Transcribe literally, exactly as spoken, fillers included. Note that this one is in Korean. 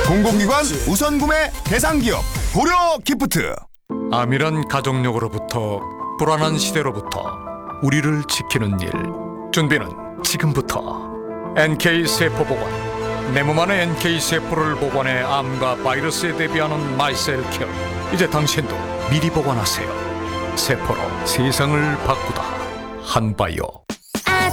공공기관 우선 구매 대상기업 고려 기프트. 암이란 가족력으로부터 불안한 시대로부터 우리를 지키는 일, 준비는 지금부터. 엔케이 세포 보관, 내 몸 안에 엔케이 세포를 보관해 암과 바이러스에 대비하는 마이셀 케어. 이제 당신도 미리 보관하세요. 세포로 세상을 바꾸다. 한바이오.